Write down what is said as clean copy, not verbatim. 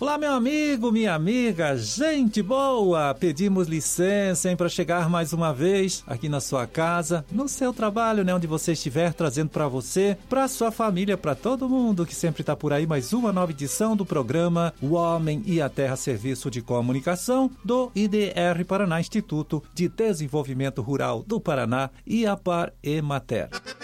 Olá, meu amigo, minha amiga, gente boa! Pedimos licença, para chegar mais uma vez aqui na sua casa, no seu trabalho, onde você estiver, trazendo para você, para sua família, para todo mundo que sempre está por aí, mais uma nova edição do programa O Homem e a Terra, Serviço de Comunicação do IDR Paraná, Instituto de Desenvolvimento Rural do Paraná, e a Par Emater.